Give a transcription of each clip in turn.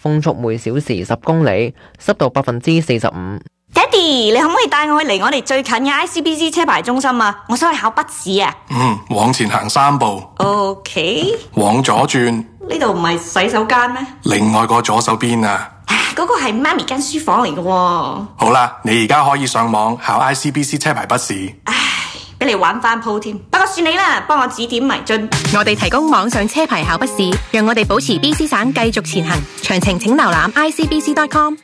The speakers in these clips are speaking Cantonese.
風速每小時10公里，濕度45%。 爹哋，你可唔可以帶我去離我哋最近嘅 ICBC 車牌中心啊？我想去考筆試啊。 往前行3步。 OK。 往左轉。 呢度唔係洗手間咩？ 另外個左手邊啊。 嗰個係媽咪間書房嚟嘅喎。 好啦，你而家可以上網考 ICBC 車牌筆試。 俾你玩翻鋪添，不過算你啦，幫我指點迷津。 我哋提供網上車牌考筆試，讓我哋保持 BC 省繼續前行。詳情請瀏覽 icbc.com。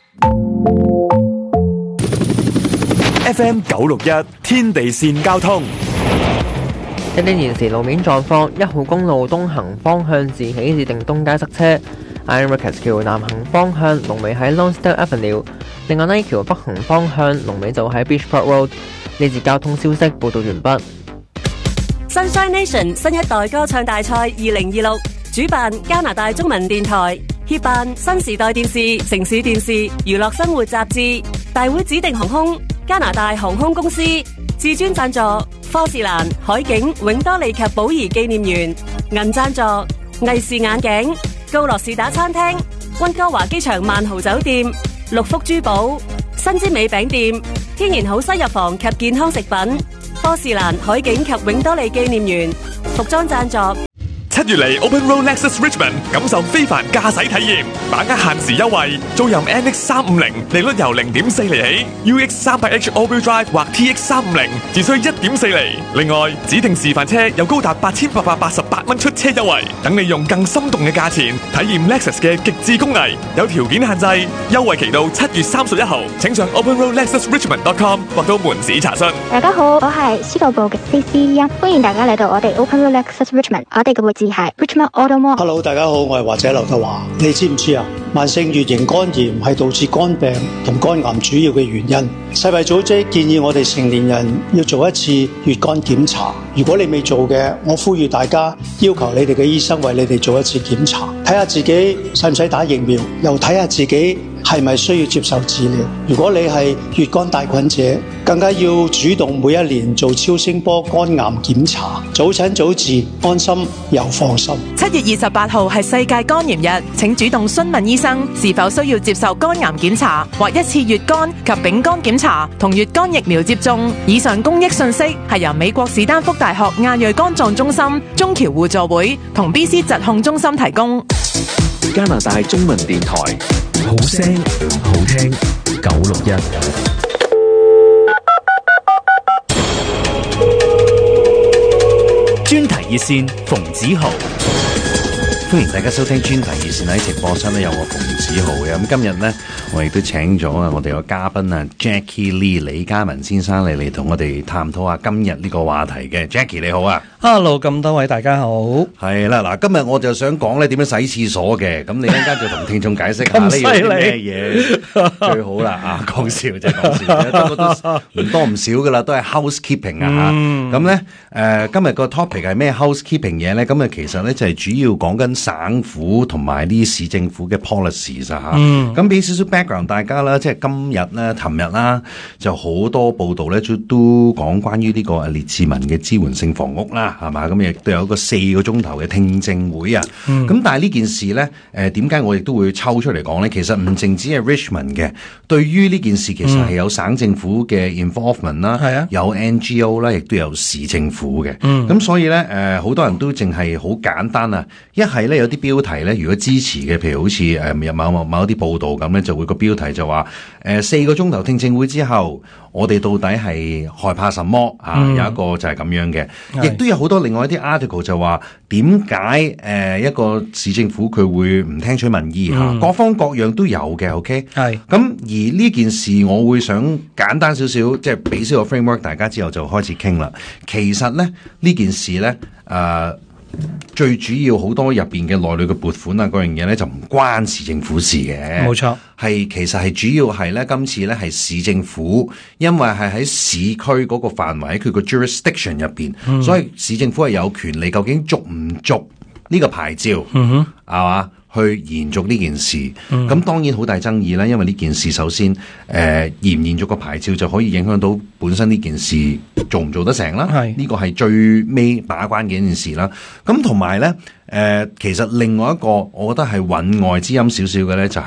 FM 961天地線交通。 一啲現時路面狀況：1號公路東行方向自喜至定東街塞車 ，Iron Ricketts 橋南行方向龍尾喺 Lonsdale Avenue。另外呢橋北行方向龍尾就喺 Beachport Road。呢節交通消息報道完畢。 Sunshine Nation 新一代歌唱大賽2026主辦加拿大中文電台，協辦新時代電視、城市電視、娛樂生活雜誌。大會指定航空加拿大航空公司，至尊贊助科士蘭、海景、永多利及寶儀紀念園，銀贊助藝視眼鏡、高樂士打餐廳、溫哥華機場萬豪酒店、六福珠寶、新之美餅店、天然好西藥房及健康食品、科士蘭、海景及永多利紀念園，服裝贊助。 7月嚟 Open Road Lexus Richmond，感受非凡駕駛體驗，把握限時優惠，租任 NX350，利率由0.4厘起 ，UX 300H All-Wheel Drive 或 TX 350，只需1.4厘。另外，指定示範車有高達8888蚊出車優惠，等你用更心動嘅價錢體驗 Lexus 嘅極致工藝。有條件限制，優惠期到7月31號，請上 OpenRoadLexusRichmond.com 或到門市查詢。 大家好，我係司徒部嘅 CC1，歡迎大家嚟到我哋 Open Road Lexus Richmond，我哋嘅位置係 Richmond Auto Mall。Hello， 大家好，我係華仔劉德華。你知唔知啊？慢性乙型肝炎係導致肝病同肝癌主要嘅原因。世衛組織建議我哋成年人要做一次乙肝檢查。如果你未做嘅，我呼籲大家要求你哋嘅醫生為你哋做一次檢查，睇下自己使唔使打疫苗，又睇下自己係咪需要接受治療。如果你係乙肝帶菌者，更加要主動每一年做超聲波肝癌檢查，早診早治，安心又放心。 7月28號係世界肝炎日，請主動詢問醫生是否需要接受肝癌檢查或一次乙肝及丙肝檢查同乙肝疫苗接種。以上公益信息係由美國史丹福大學亞裔肝臟中心、中僑互助會同 BC 疾控中心提供。 加拿大中文電台，好聲好聽961。 專題熱線馮子豪，歡迎大家收聽專題熱線。喺直播室咧有我馮子豪嘅。咁今日咧我亦都請咗我哋個嘉賓啊 Jackie Lee 李嘉文先生嚟同我哋探討下今日呢個話題嘅。Jackie 你好啊。 Hello， 咁多位大家好。 係啦，嗱，今日我就想講咧點樣洗廁所嘅，咁你一陣間就同聽眾解釋下呢樣啲咩嘢最好啦。啊，講笑啫，講笑，都唔多唔少噶啦，都係 housekeeping 啊吓。咁咧今日個 topic 係咩 housekeeping 嘢咧？咁啊其實咧就係主要講緊省府同埋啲市政府嘅 policies 啊吓。咁俾少少 background 大家啦，即係今日咧、尋日啦，就好多報道咧都講關於呢個列治文嘅支援性房屋啦。係嘛？咁亦都有一個4個鐘頭嘅聽證會啊！咁但係呢件事咧，點解我亦都會抽出嚟講咧？其實唔淨止係 Richmond 嘅，對於呢件事其實係有省政府嘅 involvement 啦，有 NGO 啦，亦都有市政府嘅。咁所以咧，好多人都淨係好簡單啊！一係咧有啲標題咧，如果支持嘅，譬如好似有某一啲報道咁咧，就會個標題就話4個鐘頭聽證會之後，我哋到底係害怕什麼啊？有一個就係咁樣嘅，亦都有好多另外一啲 article 就話點解一個市政府佢會唔聽取民意嚇？各方各樣都有嘅 ，OK？ 係。咁而呢件事，我會想簡單少少，即係俾少個 framework， 大家之後就開始傾啦。其實咧呢件事咧，最主要好多入邊嘅內裏嘅撥款啊，嗰樣嘢咧就唔關市政府事嘅，冇錯。其實係主要係咧，今次咧係市政府，因為係喺市區嗰個範圍，佢個 jurisdiction 入邊，所以市政府係有權利究竟續唔續呢個牌照，係嘛？去延續呢件事，咁當然好大爭議啦。因為呢件事首先，延唔延續個牌照就可以影響到本身呢件事做唔做得成啦。呢個係最尾把關嘅一件事啦。咁同埋咧，其實另外一個我覺得係韻外之音少少嘅咧，就係